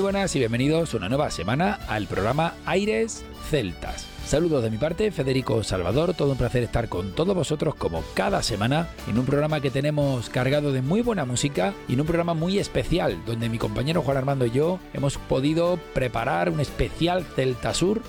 buenas y bienvenidos una nueva semana al programa Aires Celtas. Saludos de mi parte, Federico Salvador, todo un placer estar con todos vosotros como cada semana en un programa que tenemos cargado de muy buena música y en un programa muy especial donde mi compañero Juan Armando y yo hemos podido preparar un especial Celtasur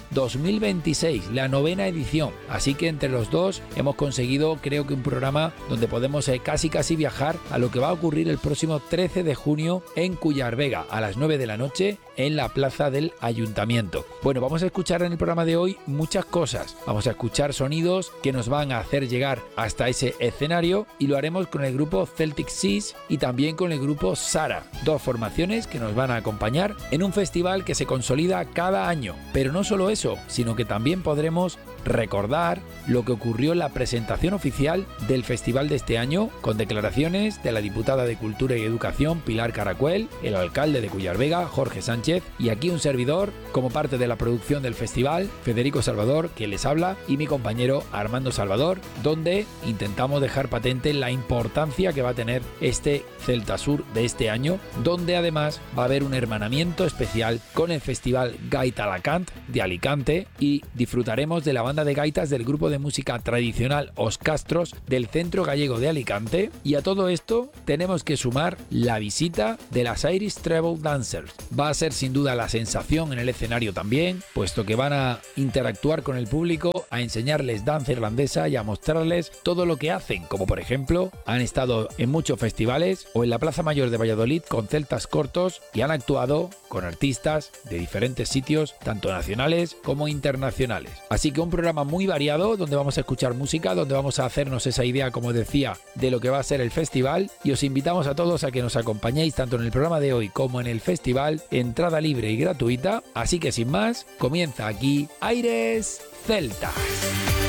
2026, la 9ª edición. Así que entre los dos hemos conseguido, creo que un programa donde podemos casi viajar a lo que va a ocurrir el próximo 13 de junio en Cuyar Vega a las 9 de la noche en la plaza del Ayuntamiento. Bueno, vamos a escuchar en el programa de hoy muchas cosas. Vamos a escuchar sonidos que nos van a hacer llegar hasta ese escenario y lo haremos con el grupo Celtic Seas y también con el grupo Sara, dos formaciones que nos van a acompañar en un festival que se consolida cada año. Pero no solo eso, sino que también podremos recordar lo que ocurrió en la presentación oficial del festival de este año, con declaraciones de la diputada de Cultura y Educación Pilar Caracuel, el alcalde de Cuyar Vega Jorge Sánchez y aquí un servidor como parte de la producción del festival, Federico Salvador, que les habla, y mi compañero Armando Salvador, donde intentamos dejar patente la importancia que va a tener este Celtasur de este año, donde además va a haber un hermanamiento especial con el festival Gaita Alacant de Alicante y disfrutaremos de la banda de gaitas del grupo de música tradicional Os Castros del Centro Gallego de Alicante, y a todo esto tenemos que sumar la visita de las Irish Treble Dancers. Va a ser sin duda la sensación en el escenario también, puesto que van a interactuar con el público, a enseñarles danza irlandesa y a mostrarles todo lo que hacen, como por ejemplo han estado en muchos festivales o en la Plaza Mayor de Valladolid con celtas cortos y han actuado con artistas de diferentes sitios, tanto nacionales como internacionales. Así que un programa muy variado donde vamos a escuchar música, donde vamos a hacernos esa idea, como decía, de lo que va a ser el festival, y os invitamos a todos a que nos acompañéis tanto en el programa de hoy como en el festival, entrada libre y gratuita. Así que sin más, comienza aquí Aires Celtas.